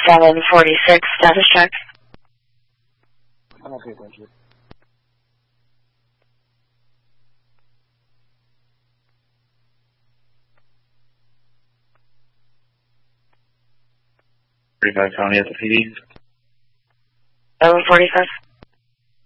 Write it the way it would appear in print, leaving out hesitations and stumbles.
746, status check. I'm okay, thank you. County at the PD. 745.